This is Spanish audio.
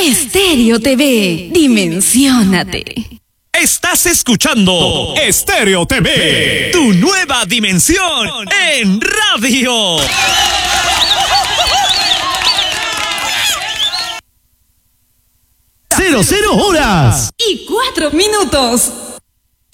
Estéreo TV, dimensiónate. Estás escuchando Estéreo TV, tu nueva dimensión en radio. 00 horas y 4 minutos.